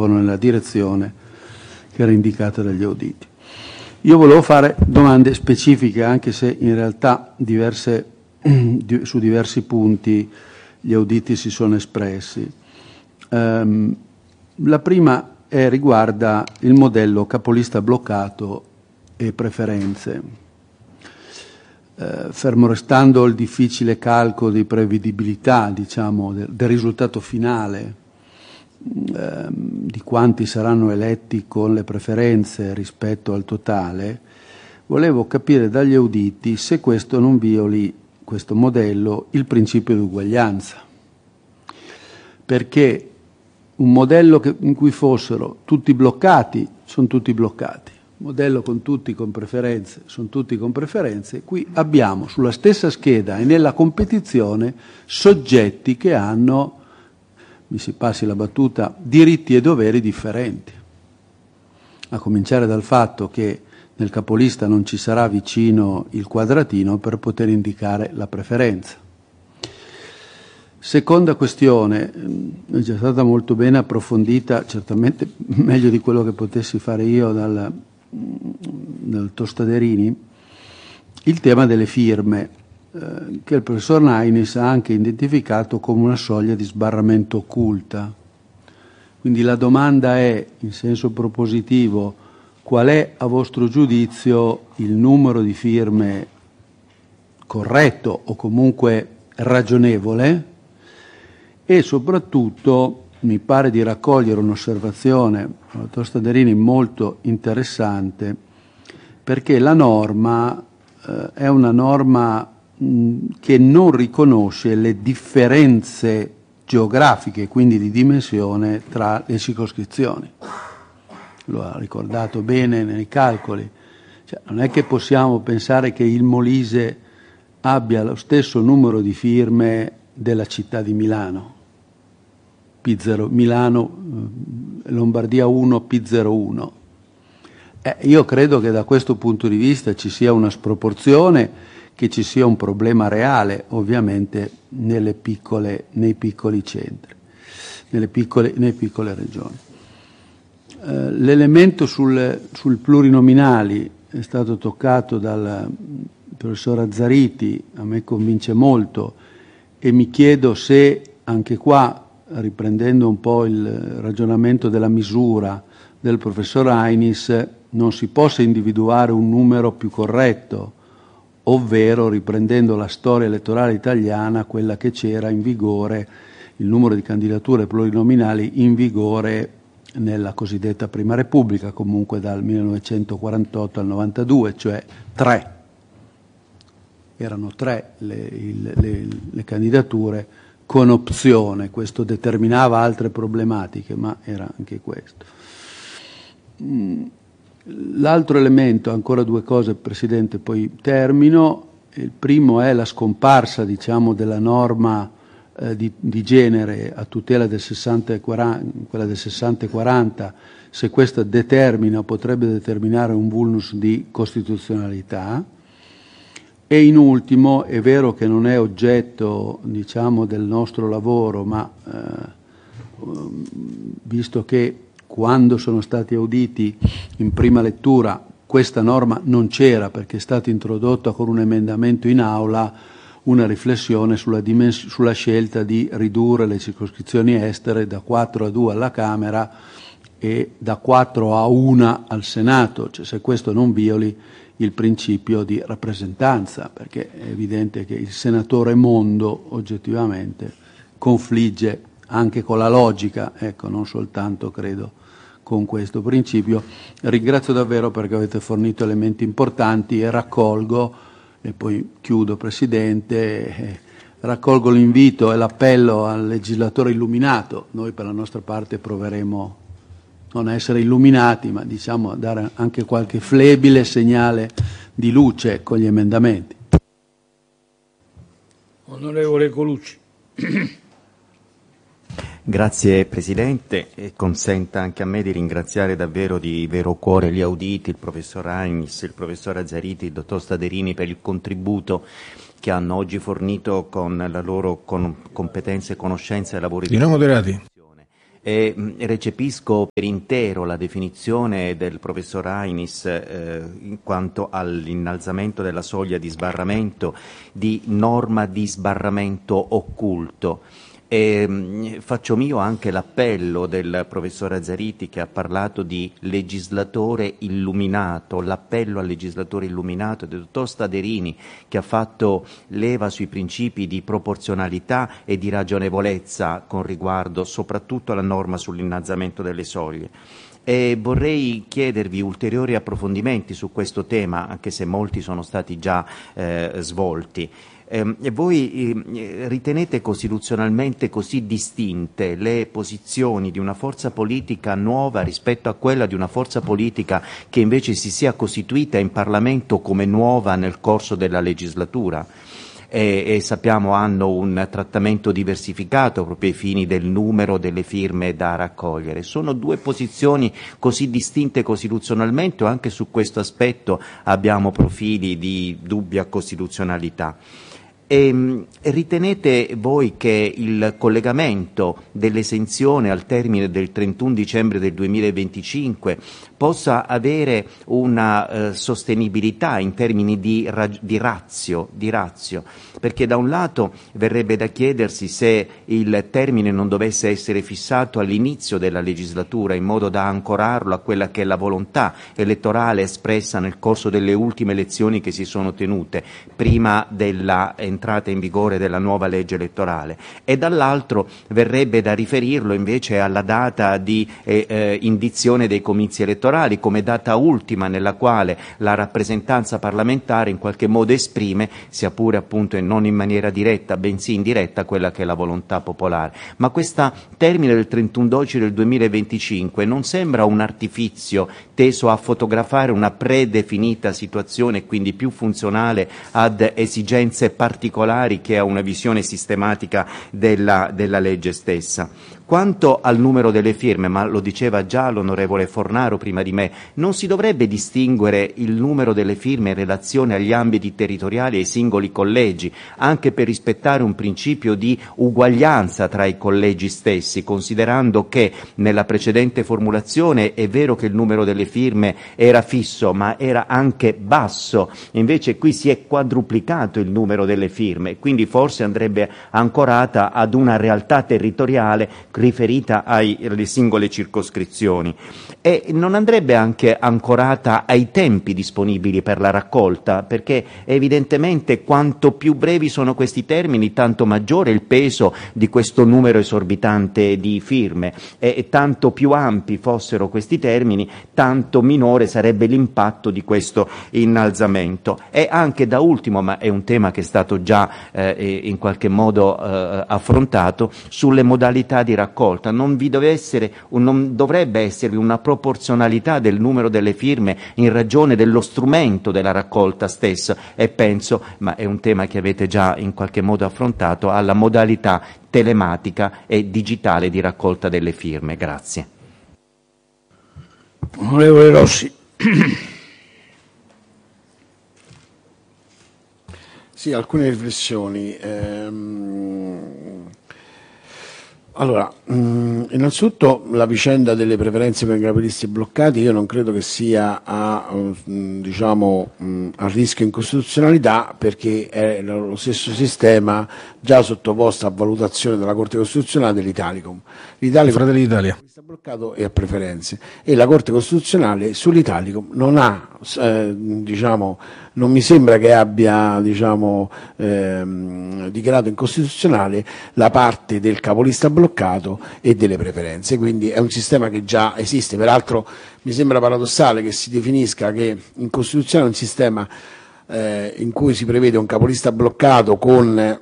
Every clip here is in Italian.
nella direzione che era indicata dagli auditi. Io volevo fare domande specifiche, anche se in realtà su diversi punti gli auditi si sono espressi. La prima riguarda il modello capolista bloccato e preferenze. Fermo restando il difficile calcolo di prevedibilità, diciamo, del risultato finale, di quanti saranno eletti con le preferenze rispetto al totale, volevo capire dagli auditi se questo non violi, questo modello, il principio di uguaglianza. Perché un modello in cui fossero tutti bloccati, sono tutti bloccati. Modello con tutti con preferenze, sono tutti con preferenze. Qui abbiamo sulla stessa scheda e nella competizione soggetti che hanno, mi si passi la battuta, diritti e doveri differenti. A cominciare dal fatto che nel capolista non ci sarà vicino il quadratino per poter indicare la preferenza. Seconda questione, è già stata molto bene approfondita, certamente meglio di quello che potessi fare io dal Tostaderini, il tema delle firme, che il professor Nainis ha anche identificato come una soglia di sbarramento occulta. Quindi la domanda è, in senso propositivo, qual è a vostro giudizio il numero di firme corretto o comunque ragionevole? E soprattutto mi pare di raccogliere un'osservazione, dottor Staderini, molto interessante, perché la norma è una norma che non riconosce le differenze geografiche, quindi di dimensione, tra le circoscrizioni. Lo ha ricordato bene nei calcoli. Cioè, non è che possiamo pensare che il Molise abbia lo stesso numero di firme della città di Milano. P0, Milano, Lombardia 1, P01. Io credo che da questo punto di vista ci sia una sproporzione, che ci sia un problema reale, ovviamente, nei piccoli centri, nelle piccole regioni. L'elemento sul plurinominali è stato toccato dal professor Azzariti, a me convince molto, e mi chiedo se anche qua, riprendendo un po' il ragionamento della misura del professor Ainis, non si possa individuare un numero più corretto, ovvero, riprendendo la storia elettorale italiana, quella che c'era in vigore, il numero di candidature plurinominali in vigore nella cosiddetta Prima Repubblica, comunque dal 1948 al 92, cioè 3. Erano 3 le candidature con opzione, questo determinava altre problematiche, ma era anche questo. L'altro elemento, ancora 2 cose, Presidente, poi termino. Il primo è la scomparsa, diciamo, della norma di genere a tutela del 60 e 40, quella del 60 e 40, se questa potrebbe determinare un vulnus di costituzionalità. E in ultimo, è vero che non è oggetto, diciamo, del nostro lavoro, ma visto che quando sono stati auditi in prima lettura questa norma non c'era, perché è stata introdotta con un emendamento in aula, una riflessione sulla scelta di ridurre le circoscrizioni estere da 4 a 2 alla Camera e da 4 a 1 al Senato, cioè se questo non violi il principio di rappresentanza, perché è evidente che il senatore mondo oggettivamente confligge anche con la logica, ecco, non soltanto, credo, con questo principio. Ringrazio davvero perché avete fornito elementi importanti e raccolgo, e poi chiudo, Presidente, raccolgo l'invito e l'appello al legislatore illuminato. Noi per la nostra parte proveremo non a essere illuminati, ma diciamo a dare anche qualche flebile segnale di luce con gli emendamenti. Onorevole Colucci. Grazie Presidente, e consenta anche a me di ringraziare davvero di vero cuore gli auditi, il professor Ainis, il professor Azzariti, il dottor Staderini per il contributo che hanno oggi fornito con la loro competenza e conoscenza ai lavori di moderati. Recepisco per intero la definizione del professor Ainis in quanto all'innalzamento della soglia di sbarramento di norma di sbarramento occulto. Faccio mio anche l'appello del professor Azzariti, che ha parlato di legislatore illuminato, l'appello al legislatore illuminato del dottor Staderini, che ha fatto leva sui principi di proporzionalità e di ragionevolezza con riguardo soprattutto alla norma sull'innalzamento delle soglie. E vorrei chiedervi ulteriori approfondimenti su questo tema, anche se molti sono stati già svolti. Voi ritenete costituzionalmente così distinte le posizioni di una forza politica nuova rispetto a quella di una forza politica che invece si sia costituita in Parlamento come nuova nel corso della legislatura? E sappiamo hanno un trattamento diversificato proprio ai fini del numero delle firme da raccogliere. Sono due posizioni così distinte costituzionalmente, o anche su questo aspetto abbiamo profili di dubbia costituzionalità? Ritenete voi che il collegamento dell'esenzione al termine del 31 dicembre del 2025 possa avere una sostenibilità in termini di ratio? Perché da un lato verrebbe da chiedersi se il termine non dovesse essere fissato all'inizio della legislatura in modo da ancorarlo a quella che è la volontà elettorale espressa nel corso delle ultime elezioni che si sono tenute prima della entrata in vigore della nuova legge elettorale, e dall'altro verrebbe da riferirlo invece alla data di indizione dei comizi elettorali come data ultima nella quale la rappresentanza parlamentare in qualche modo esprime, sia pure appunto e non in maniera diretta bensì indiretta, quella che è la volontà popolare. Ma questo termine del 31/12 del 2025 non sembra un artifizio teso a fotografare una predefinita situazione e quindi più funzionale ad esigenze particolari che a una visione sistematica della legge stessa? Quanto al numero delle firme, ma lo diceva già l'onorevole Fornaro prima di me, non si dovrebbe distinguere il numero delle firme in relazione agli ambiti territoriali e ai singoli collegi, anche per rispettare un principio di uguaglianza tra i collegi stessi, considerando che nella precedente formulazione è vero che il numero delle firme era fisso, ma era anche basso, invece qui si è quadruplicato il numero delle firme, quindi forse andrebbe ancorata ad una realtà territoriale riferita alle singole circoscrizioni, e non andrebbe anche ancorata ai tempi disponibili per la raccolta, perché evidentemente quanto più brevi sono questi termini tanto maggiore il peso di questo numero esorbitante di firme, e tanto più ampi fossero questi termini tanto minore sarebbe l'impatto di questo innalzamento. E anche da ultimo, ma è un tema che è stato già in qualche modo affrontato, sulle modalità di raccolta non dovrebbe esservi una proporzionalità del numero delle firme in ragione dello strumento della raccolta stessa, e penso, ma è un tema che avete già in qualche modo affrontato, alla modalità telematica e digitale di raccolta delle firme. Grazie. Onorevole Rossi. Sì, alcune riflessioni. Allora, innanzitutto la vicenda delle preferenze per i capiliste bloccati io non credo che sia a rischio incostituzionalità, perché è lo stesso sistema già sottoposto a valutazione della Corte Costituzionale dell'Italicum. Fratelli d'Italia È bloccato e a preferenze, e la Corte Costituzionale sull'Italicum non ha, non mi sembra che abbia dichiarato incostituzionale la parte del capolista bloccato e delle preferenze, quindi è un sistema che già esiste. Peraltro mi sembra paradossale che si definisca che in Costituzione è un sistema in cui si prevede un capolista bloccato con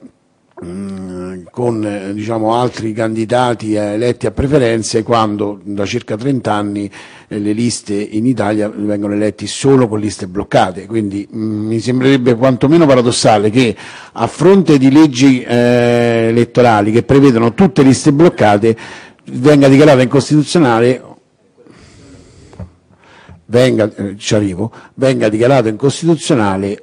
altri candidati eletti a preferenze, quando da circa 30 anni le liste in Italia vengono eletti solo con liste bloccate. Quindi mi sembrerebbe quantomeno paradossale che a fronte di leggi elettorali che prevedono tutte liste bloccate venga dichiarata incostituzionale venga dichiarato incostituzionale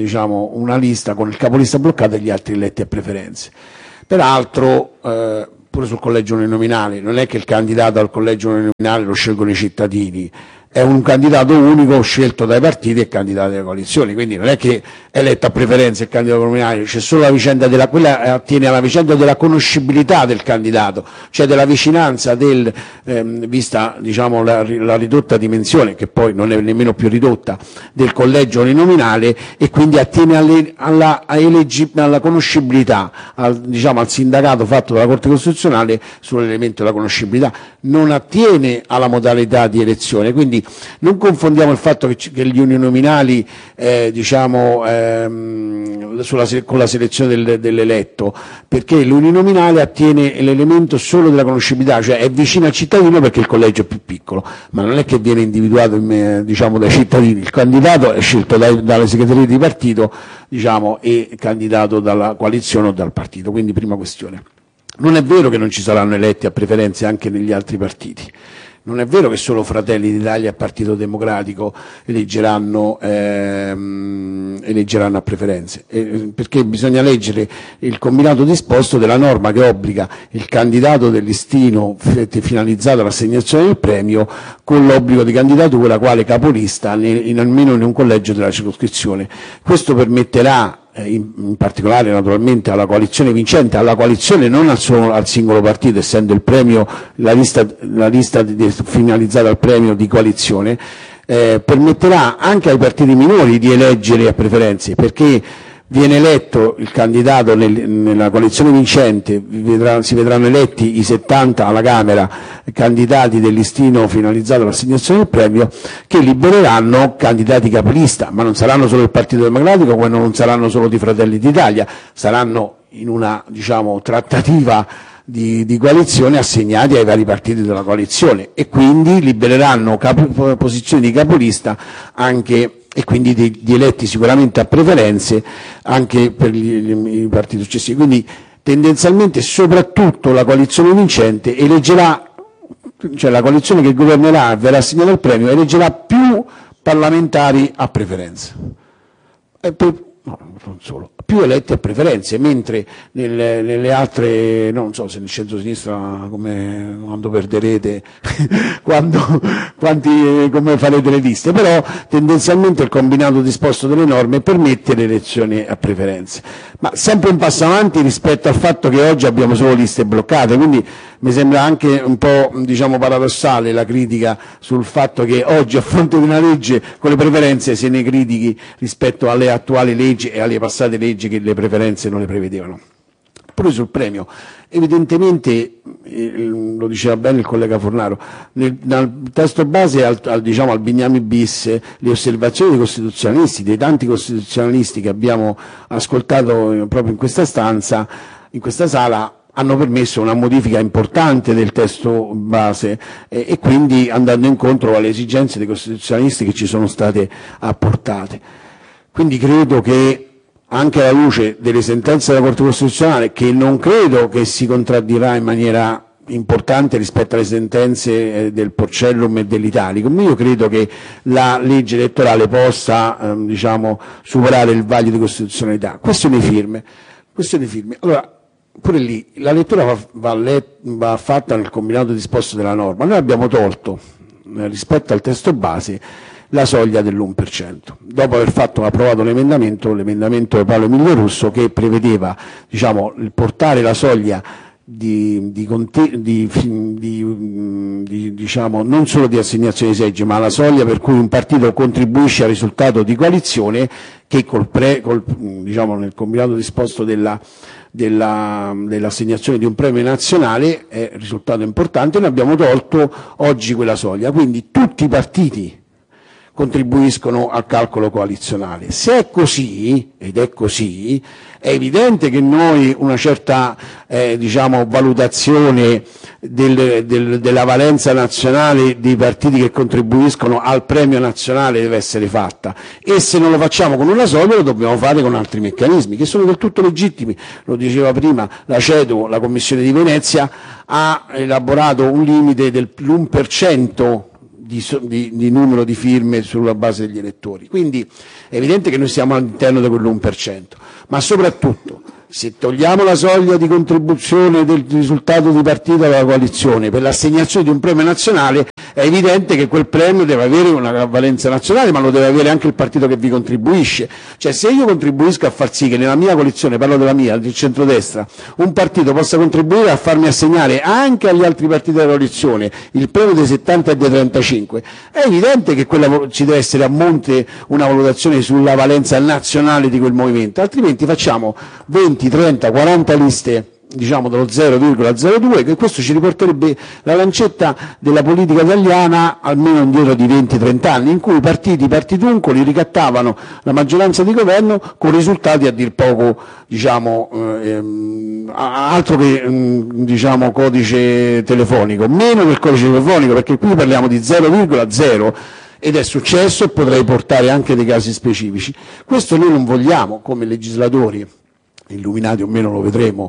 una lista con il capolista bloccato e gli altri eletti a preferenze. Peraltro pure sul collegio uninominale, non è che il candidato al collegio uninominale lo scelgono i cittadini, è un candidato unico scelto dai partiti e candidato alle coalizioni, quindi non è che è eletto a preferenza il candidato comunale, c'è solo la vicenda quella attiene alla vicenda della conoscibilità del candidato, cioè della vicinanza vista diciamo la ridotta dimensione, che poi non è nemmeno più ridotta, del collegio uninominale, e quindi attiene alla conoscibilità, diciamo al sindacato fatto dalla Corte Costituzionale sull'elemento della conoscibilità, non attiene alla modalità di elezione, quindi non confondiamo il fatto che gli uninominali con la selezione dell'eletto, perché l'uninominale attiene l'elemento solo della conoscibilità, cioè è vicino al cittadino perché il collegio è più piccolo, ma non è che viene individuato diciamo dai cittadini, il candidato è scelto dalle segreterie di partito, diciamo, e candidato dalla coalizione o dal partito. Quindi prima questione. Non è vero che non ci saranno eletti a preferenze anche negli altri partiti. Non è vero che solo Fratelli d'Italia e Partito Democratico eleggeranno a preferenze, perché bisogna leggere il combinato disposto della norma che obbliga il candidato del listino finalizzato all'assegnazione del premio con l'obbligo di candidatura quale capolista almeno in un collegio della circoscrizione. Questo permetterà in particolare naturalmente alla coalizione vincente, alla coalizione, non al singolo partito, essendo il premio la lista finalizzata al premio di coalizione, permetterà anche ai partiti minori di eleggere a preferenze, perché viene eletto il candidato nella coalizione vincente, si vedranno eletti i 70 alla Camera candidati del listino finalizzato all'assegnazione del premio, che libereranno candidati capolista, ma non saranno solo il Partito Democratico, come non saranno solo di Fratelli d'Italia, saranno in una diciamo trattativa di coalizione assegnati ai vari partiti della coalizione, e quindi libereranno posizioni di capolista anche, e quindi di eletti sicuramente a preferenze anche per i partiti successivi. Quindi tendenzialmente soprattutto la coalizione vincente eleggerà, cioè la coalizione che governerà e verrà assegnata il premio, eleggerà più parlamentari a preferenza. No, non solo, più eletti a preferenze, mentre nelle altre, non so se nel centro-sinistra come quando perderete, come farete le liste, però tendenzialmente il combinato disposto delle norme permette le elezioni a preferenze, ma sempre un passo avanti rispetto al fatto che oggi abbiamo solo liste bloccate, quindi mi sembra anche un po' diciamo paradossale la critica sul fatto che oggi a fronte di una legge con le preferenze se ne critichi rispetto alle attuali leggi e alle passate leggi che le preferenze non le prevedevano. Pure sul premio, evidentemente, lo diceva bene il collega Fornaro, nel testo base al Bignami bis, le osservazioni dei costituzionalisti, dei tanti costituzionalisti che abbiamo ascoltato proprio in questa stanza, in questa sala, hanno permesso una modifica importante del testo base e quindi andando incontro alle esigenze dei costituzionalisti che ci sono state apportate. Quindi credo che anche alla luce delle sentenze della Corte Costituzionale, che non credo che si contraddirà in maniera importante rispetto alle sentenze del Porcellum e dell'Italicum, io credo che la legge elettorale possa diciamo, superare il vaglio di costituzionalità. Questione firme. Allora, pure lì la lettura va fatta nel combinato disposto della norma. Noi abbiamo tolto rispetto al testo base la soglia dell'1%, dopo aver approvato l'emendamento di Paolo Emilio Russo che prevedeva diciamo, il portare la soglia diciamo, non solo di assegnazione di seggi, ma la soglia per cui un partito contribuisce al risultato di coalizione, che diciamo, nel combinato disposto dell'assegnazione di un premio nazionale è risultato importante. Noi abbiamo tolto oggi quella soglia, quindi tutti i partiti contribuiscono al calcolo coalizionale. Se è così, ed è così, è evidente che noi una certa diciamo, valutazione della valenza nazionale dei partiti che contribuiscono al premio nazionale deve essere fatta, e se non lo facciamo con una soglia lo dobbiamo fare con altri meccanismi che sono del tutto legittimi. Lo diceva prima la CEDU, la Commissione di Venezia ha elaborato un limite dell'1% di numero di firme sulla base degli elettori. Quindi è evidente che noi siamo all'interno di quell'1%, ma soprattutto se togliamo la soglia di contribuzione del risultato di partita della coalizione per l'assegnazione di un premio nazionale, è evidente che quel premio deve avere una valenza nazionale, ma lo deve avere anche il partito che vi contribuisce. Cioè, se io contribuisco a far sì che nella mia coalizione, parlo della mia, del centrodestra, un partito possa contribuire a farmi assegnare anche agli altri partiti della coalizione il premio dei 70 e dei 35, è evidente che ci deve essere a monte una valutazione sulla valenza nazionale di quel movimento, altrimenti facciamo 20, 30, 40 liste, diciamo dello 0,02, che questo ci riporterebbe la lancetta della politica italiana almeno indietro di 20-30 anni, in cui i partituncoli ricattavano la maggioranza di governo con risultati a dir poco, diciamo, altro che diciamo codice telefonico, meno che il codice telefonico, perché qui parliamo di 0,0 ed è successo, e potrei portare anche dei casi specifici. Questo noi non vogliamo come legislatori, illuminati o meno lo vedremo,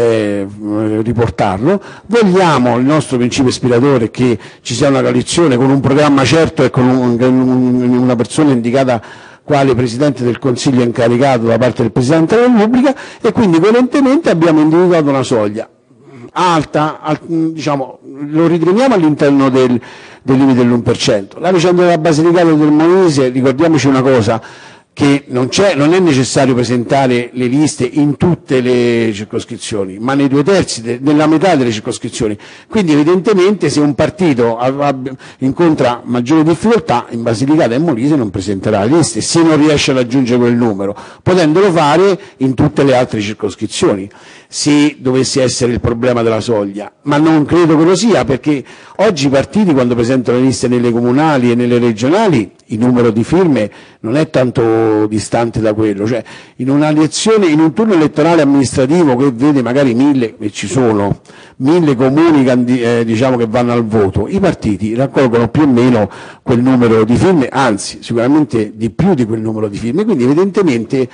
riportarlo. Vogliamo, il nostro principio ispiratore, che ci sia una coalizione con un programma certo e con una persona indicata quale Presidente del Consiglio incaricato da parte del Presidente della Repubblica, e quindi coerentemente abbiamo individuato una soglia alta, diciamo, lo riteniamo all'interno del limite dell'1%. La vicenda della Basilicata e del Molise, ricordiamoci una cosa, che non è necessario presentare le liste in tutte le circoscrizioni, ma nei 2/3, nella metà delle circoscrizioni. Quindi evidentemente se un partito incontra maggiori difficoltà, in Basilicata e Molise non presenterà le liste, se non riesce a raggiungere quel numero, potendolo fare in tutte le altre circoscrizioni, se dovesse essere il problema della soglia. Ma non credo che lo sia, perché oggi i partiti, quando presentano le liste nelle comunali e nelle regionali, il numero di firme non è tanto distante da quello. Cioè, in una elezione, in un turno elettorale amministrativo che vede magari 1000, e ci sono 1000 comuni diciamo che vanno al voto, i partiti raccolgono più o meno quel numero di firme, anzi sicuramente di più di quel numero di firme, quindi evidentemente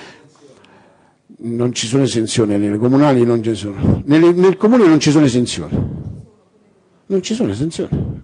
non ci sono esenzioni nelle comunali, non ci sono. Nel comune non ci sono esenzioni. Non ci sono esenzioni.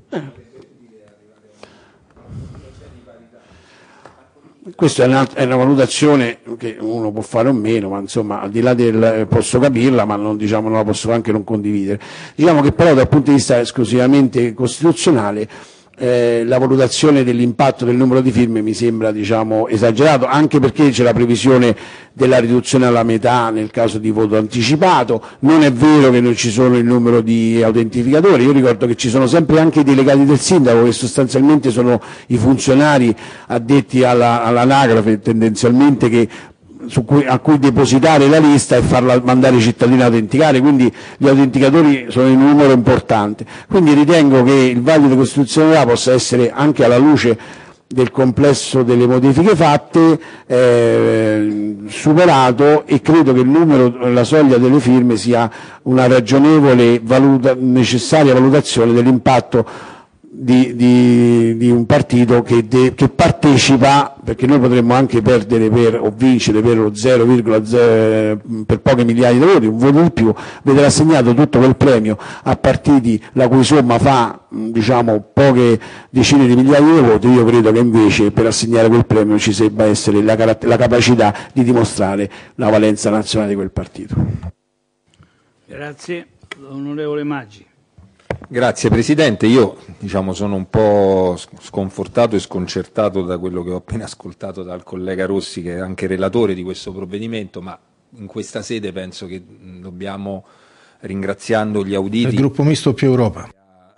Questa è una valutazione che uno può fare o meno, ma insomma al di là posso capirla, ma non la posso anche non condividere. Diciamo che però dal punto di vista esclusivamente costituzionale la valutazione dell'impatto del numero di firme mi sembra esagerato, anche perché c'è la previsione della riduzione alla metà nel caso di voto anticipato. Non è vero che non ci sono il numero di autentificatori, io ricordo che ci sono sempre anche i delegati del sindaco, che sostanzialmente sono i funzionari addetti all'anagrafe tendenzialmente, a cui depositare la lista e farla mandare ai cittadini a autenticare, quindi gli autenticatori sono in un numero importante. Quindi ritengo che il vaglio di costituzionalità possa essere, anche alla luce del complesso delle modifiche fatte, superato, e credo che la soglia delle firme sia una ragionevole necessaria valutazione dell'impatto di un partito che partecipa, perché noi potremmo anche perdere o vincere per lo 0,0 per poche migliaia di voti, un voto di più, vedere assegnato tutto quel premio a partiti la cui somma fa poche decine di migliaia di voti. Io credo che invece per assegnare quel premio ci debba essere la capacità di dimostrare la valenza nazionale di quel partito. Grazie. Onorevole Maggi. Grazie Presidente, io sono un po' sconfortato e sconcertato da quello che ho appena ascoltato dal collega Rossi, che è anche relatore di questo provvedimento, ma in questa sede penso che dobbiamo, ringraziando gli auditi, il gruppo misto più Europa,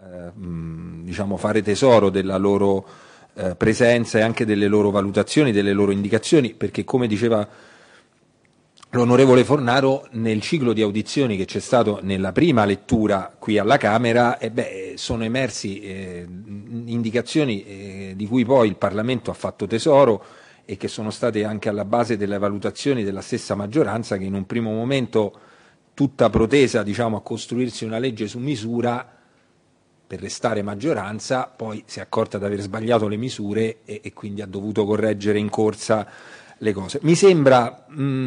fare tesoro della loro presenza e anche delle loro valutazioni, delle loro indicazioni, perché come diceva l'onorevole Fornaro, nel ciclo di audizioni che c'è stato nella prima lettura qui alla Camera, sono emersi indicazioni di cui poi il Parlamento ha fatto tesoro e che sono state anche alla base delle valutazioni della stessa maggioranza, che in un primo momento, tutta protesa a costruirsi una legge su misura per restare maggioranza, poi si è accorta di aver sbagliato le misure e quindi ha dovuto correggere in corsa le cose. Mi sembra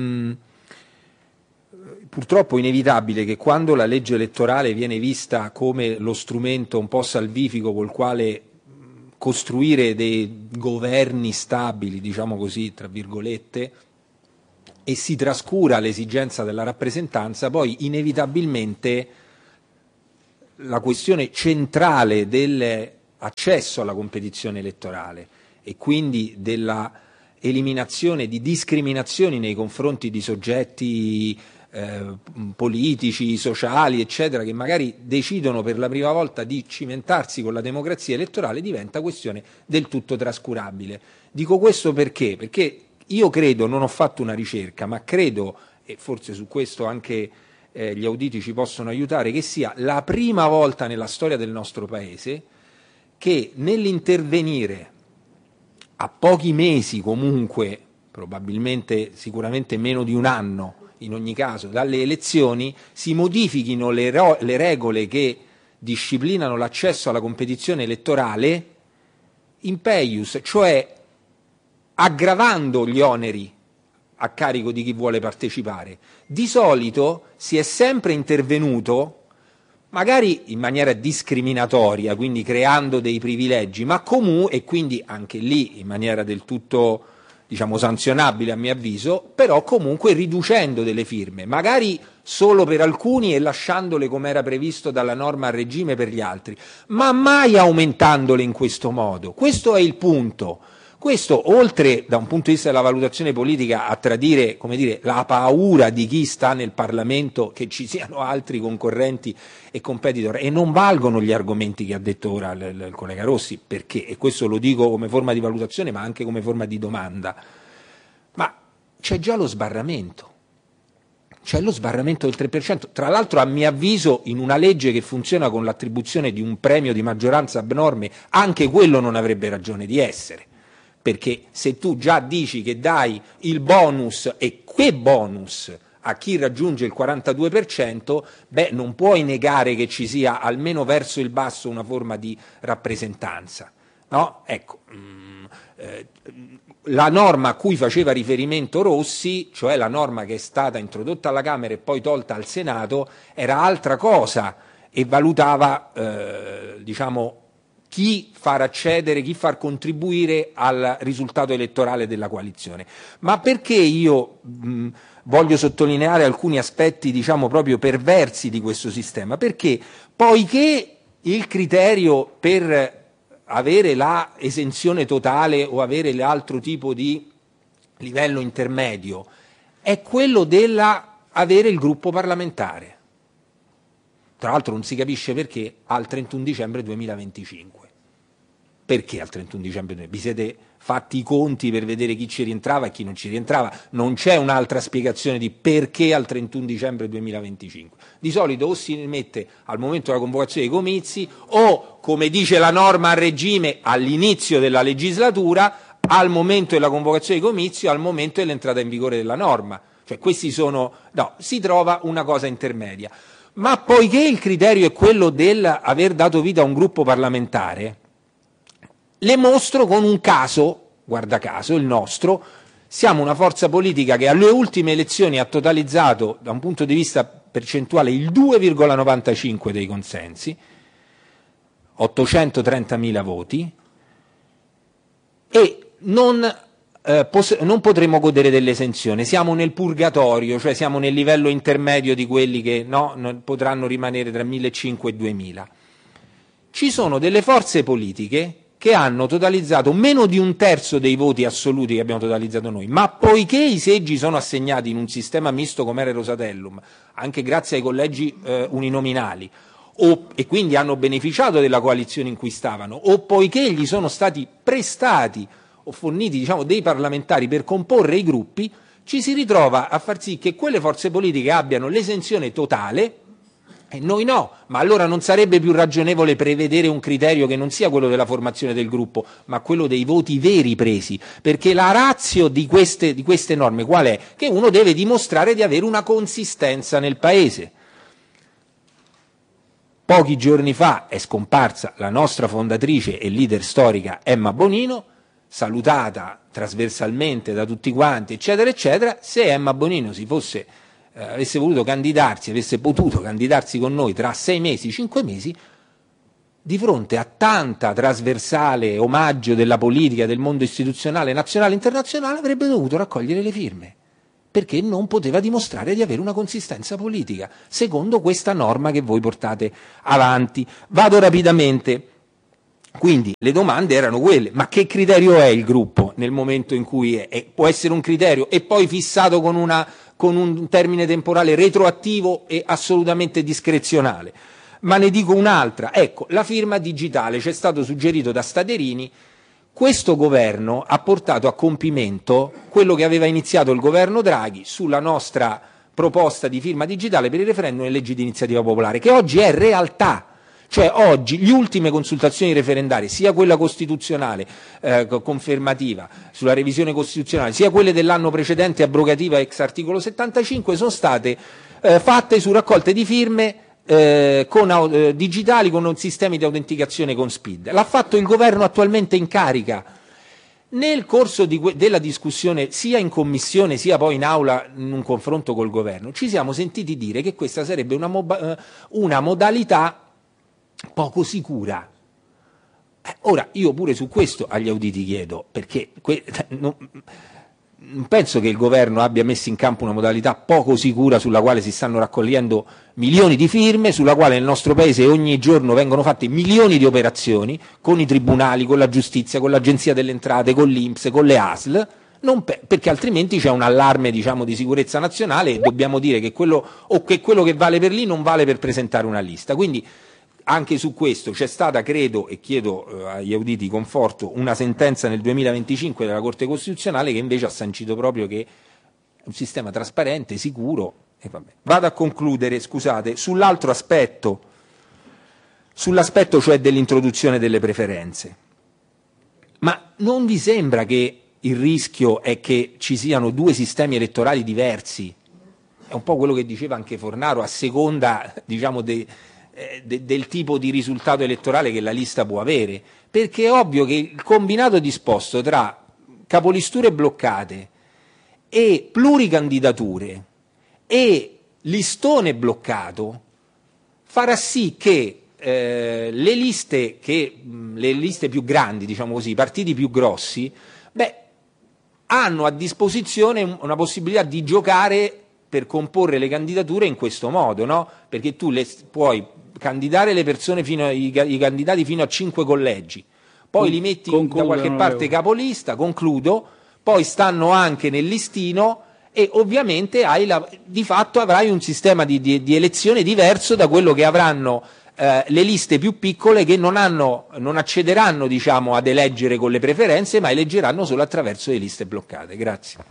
purtroppo inevitabile che quando la legge elettorale viene vista come lo strumento un po' salvifico col quale costruire dei governi stabili, diciamo così, tra virgolette, e si trascura l'esigenza della rappresentanza, poi inevitabilmente la questione centrale dell'accesso alla competizione elettorale e quindi della eliminazione di discriminazioni nei confronti di soggetti politici, sociali, eccetera, che magari decidono per la prima volta di cimentarsi con la democrazia elettorale, diventa questione del tutto trascurabile. Dico questo perché? Perché io credo, non ho fatto una ricerca, ma credo, e forse su questo anche gli auditi ci possono aiutare, che sia la prima volta nella storia del nostro Paese che nell'intervenire a pochi mesi comunque, probabilmente sicuramente meno di un anno in ogni caso, dalle elezioni, si modifichino le regole che disciplinano l'accesso alla competizione elettorale in peius, cioè aggravando gli oneri a carico di chi vuole partecipare. Di solito si è sempre intervenuto, magari in maniera discriminatoria, quindi creando dei privilegi, ma comunque, e quindi anche lì in maniera del tutto, diciamo, sanzionabile a mio avviso, però comunque riducendo delle firme, magari solo per alcuni e lasciandole come era previsto dalla norma a regime per gli altri, ma mai aumentandole in questo modo. Questo è il punto. Questo, oltre da un punto di vista della valutazione politica a tradire, come dire, la paura di chi sta nel Parlamento che ci siano altri concorrenti e competitor, e non valgono gli argomenti che ha detto ora il collega Rossi, perché, e questo lo dico come forma di valutazione ma anche come forma di domanda, ma c'è già lo sbarramento. C'è lo sbarramento del 3%, tra l'altro a mio avviso in una legge che funziona con l'attribuzione di un premio di maggioranza abnorme, anche quello non avrebbe ragione di essere. Perché se tu già dici che dai il bonus, e che bonus, a chi raggiunge il 42%, beh, non puoi negare che ci sia almeno verso il basso una forma di rappresentanza, no? Ecco, la norma a cui faceva riferimento Rossi, cioè la norma che è stata introdotta alla Camera e poi tolta al Senato, era altra cosa e valutava, diciamo, chi far accedere, chi far contribuire al risultato elettorale della coalizione. Ma perché io voglio sottolineare alcuni aspetti, diciamo, proprio perversi di questo sistema? Perché poiché il criterio per avere la esenzione totale o avere l'altro tipo di livello intermedio è quello della avere il gruppo parlamentare. Tra l'altro non si capisce perché al 31 dicembre 2025. Perché al 31 dicembre 2025? Vi siete fatti i conti per vedere chi ci rientrava e chi non ci rientrava? Non c'è un'altra spiegazione di perché al 31 dicembre 2025. Di solito o si mette al momento della convocazione dei comizi o, come dice la norma a regime, all'inizio della legislatura, al momento della convocazione dei comizi o al momento dell'entrata in vigore della norma. Cioè questi sono... No, si trova una cosa intermedia. Ma poiché il criterio è quello del aver dato vita a un gruppo parlamentare, le mostro con un caso, guarda caso, il nostro. Siamo una forza politica che alle ultime elezioni ha totalizzato, da un punto di vista percentuale, il 2,95 dei consensi, 830.000 voti, e non potremo godere dell'esenzione. Siamo nel purgatorio, cioè siamo nel livello intermedio di quelli che non potranno rimanere tra 1.500 e 2.000. Ci sono delle forze politiche che hanno totalizzato meno di un terzo dei voti assoluti che abbiamo totalizzato noi, ma poiché i seggi sono assegnati in un sistema misto come era il Rosatellum, anche grazie ai collegi uninominali, e quindi hanno beneficiato della coalizione in cui stavano, o poiché gli sono stati prestati o forniti, diciamo, dei parlamentari per comporre i gruppi, ci si ritrova a far sì che quelle forze politiche abbiano l'esenzione totale e noi no. Ma allora non sarebbe più ragionevole prevedere un criterio che non sia quello della formazione del gruppo, ma quello dei voti veri presi? Perché la ratio di queste norme qual è? Che uno deve dimostrare di avere una consistenza nel Paese. Pochi giorni fa è scomparsa la nostra fondatrice e leader storica Emma Bonino, salutata trasversalmente da tutti quanti, eccetera, eccetera. Se Emma Bonino avesse voluto candidarsi, avesse potuto candidarsi con noi tra 6 mesi, 5 mesi, di fronte a tanta trasversale omaggio della politica, del mondo istituzionale, nazionale e internazionale, avrebbe dovuto raccogliere le firme, perché non poteva dimostrare di avere una consistenza politica, secondo questa norma che voi portate avanti. Vado rapidamente. Quindi le domande erano quelle: ma che criterio è il gruppo nel momento in cui può essere un criterio e poi fissato con un termine temporale retroattivo e assolutamente discrezionale? Ma ne dico un'altra, ecco, la firma digitale. C'è stato suggerito da Staderini. Questo governo ha portato a compimento quello che aveva iniziato il governo Draghi sulla nostra proposta di firma digitale per il referendum e le leggi di iniziativa popolare, che oggi è realtà. Cioè oggi le ultime consultazioni referendarie, sia quella costituzionale confermativa sulla revisione costituzionale, sia quelle dell'anno precedente abrogativa ex articolo 75, sono state fatte su raccolte di firme digitali con sistemi di autenticazione con SPID. L'ha fatto il governo attualmente in carica. Nel corso della discussione sia in commissione sia poi in aula in un confronto col governo ci siamo sentiti dire che questa sarebbe una modalità poco sicura. Ora io pure su questo agli auditi chiedo, perché non penso che il governo abbia messo in campo una modalità poco sicura sulla quale si stanno raccogliendo milioni di firme, sulla quale nel nostro paese ogni giorno vengono fatte milioni di operazioni con i tribunali, con la giustizia, con l'Agenzia delle Entrate, con l'Inps, con le ASL, perché altrimenti c'è un allarme, diciamo, di sicurezza nazionale e dobbiamo dire che quello che vale per lì non vale per presentare una lista. Quindi anche su questo c'è stata, credo, e chiedo agli auditi conforto, una sentenza nel 2025 della Corte Costituzionale che invece ha sancito proprio che è un sistema trasparente, sicuro. E vabbè. Vado a concludere, scusate, sull'aspetto cioè dell'introduzione delle preferenze. Ma non vi sembra che il rischio è che ci siano due sistemi elettorali diversi? È un po' quello che diceva anche Fornaro, a seconda, diciamo, del tipo di risultato elettorale che la lista può avere, perché è ovvio che il combinato disposto tra capolisture bloccate e pluricandidature e listone bloccato farà sì che le liste più grandi, diciamo così, i partiti più grossi, hanno a disposizione una possibilità di giocare per comporre le candidature in questo modo, no? Perché tu puoi candidare le persone i candidati fino a 5 collegi, poi li metti da qualche parte capolista, poi stanno anche nel listino e ovviamente di fatto avrai un sistema di elezione diverso da quello che avranno le liste più piccole, che non accederanno, diciamo, ad eleggere con le preferenze, ma eleggeranno solo attraverso le liste bloccate. Grazie.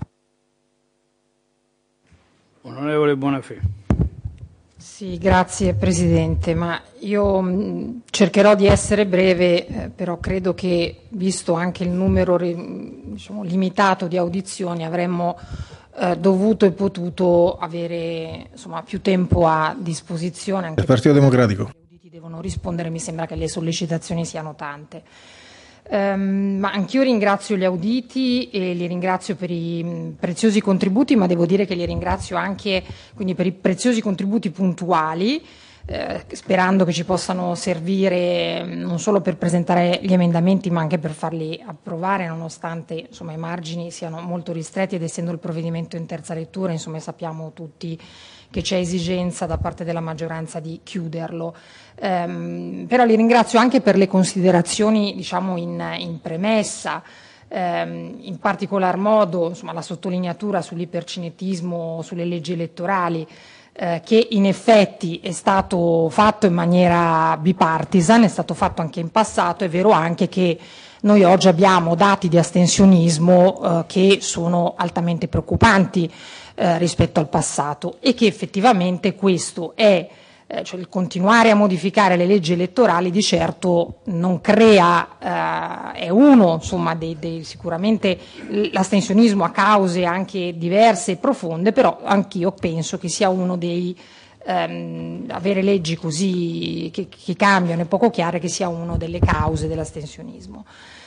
Onorevole Bonafè. Sì, grazie Presidente, ma io cercherò di essere breve, però credo che, visto anche il numero diciamo, limitato di audizioni, avremmo dovuto e potuto avere, insomma, più tempo a disposizione. Anche il Partito Democratico. Gli auditi devono rispondere, mi sembra che le sollecitazioni siano tante. Ma anch'io ringrazio gli auditi e li ringrazio per i preziosi contributi, ma devo dire che li ringrazio anche quindi per i preziosi contributi puntuali, sperando che ci possano servire non solo per presentare gli emendamenti ma anche per farli approvare, nonostante, insomma, i margini siano molto ristretti ed essendo il provvedimento in terza lettura, insomma, sappiamo tutti che c'è esigenza da parte della maggioranza di chiuderlo. Però li ringrazio anche per le considerazioni, diciamo, in premessa, in particolar modo, insomma, la sottolineatura sull'ipercinetismo, sulle leggi elettorali, che in effetti è stato fatto in maniera bipartisan, è stato fatto anche in passato. È vero anche che noi oggi abbiamo dati di astensionismo che sono altamente preoccupanti rispetto al passato, e che effettivamente questo è cioè il continuare a modificare le leggi elettorali di certo non crea, è uno, insomma, sicuramente l'astensionismo ha cause anche diverse e profonde, però anch'io penso che sia uno dei avere leggi così che cambiano e poco chiare, che sia una delle cause dell'astensionismo.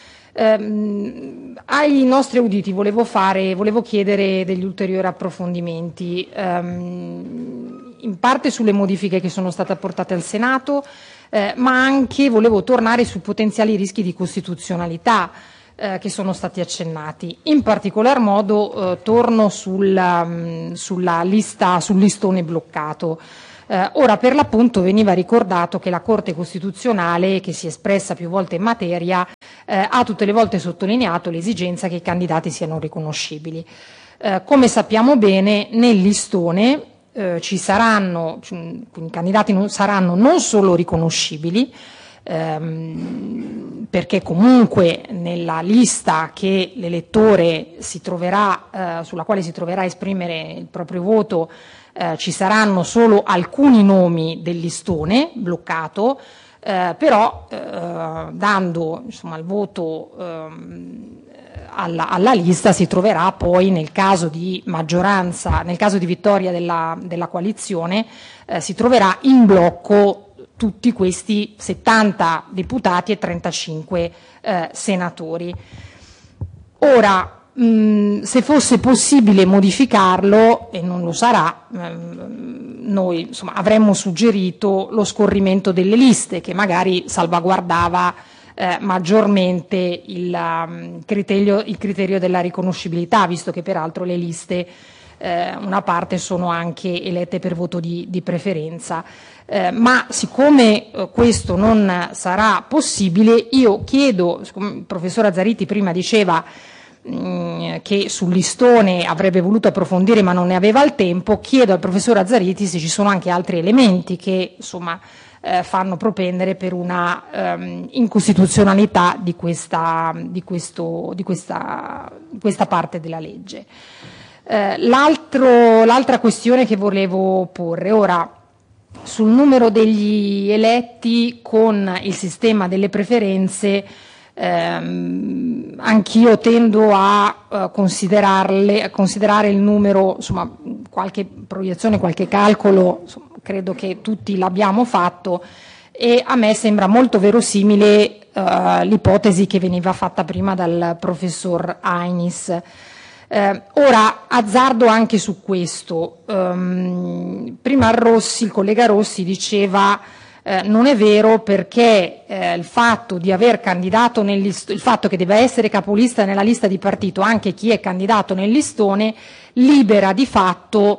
Ai nostri auditi volevo chiedere degli ulteriori approfondimenti, in parte sulle modifiche che sono state apportate al Senato, ma anche volevo tornare sui potenziali rischi di costituzionalità che sono stati accennati. In particolar modo torno sulla lista, sul listone bloccato. Ora, per l'appunto, veniva ricordato che la Corte Costituzionale, che si è espressa più volte in materia, ha tutte le volte sottolineato l'esigenza che i candidati siano riconoscibili. Come sappiamo bene, nel listone ci saranno, quindi i candidati saranno non solo riconoscibili, perché comunque nella lista che l'elettore si troverà, sulla quale si troverà a esprimere il proprio voto, ci saranno solo alcuni nomi del listone bloccato, però dando insomma il voto alla lista si troverà poi, nel caso di maggioranza, nel caso di vittoria della coalizione, si troverà in blocco tutti questi 70 deputati e 35 senatori. Ora, se fosse possibile modificarlo, e non lo sarà, noi insomma avremmo suggerito lo scorrimento delle liste, che magari salvaguardava maggiormente il criterio della riconoscibilità, visto che peraltro le liste una parte sono anche elette per voto di preferenza. Ma siccome questo non sarà possibile, io chiedo, il professor Azzariti prima diceva che sul listone avrebbe voluto approfondire ma non ne aveva il tempo, chiedo al professor Azzariti se ci sono anche altri elementi che insomma fanno propendere per una incostituzionalità di questa parte della legge. L'altra questione che volevo porre ora, sul numero degli eletti con il sistema delle preferenze, anch'io tendo a considerare il numero, insomma, qualche proiezione, qualche calcolo, insomma, credo che tutti l'abbiamo fatto, e a me sembra molto verosimile l'ipotesi che veniva fatta prima dal professor Ainis. Ora azzardo anche su questo. Prima il collega Rossi diceva non è vero, perché il fatto di aver candidato il fatto che deve essere capolista nella lista di partito anche chi è candidato nel listone libera di fatto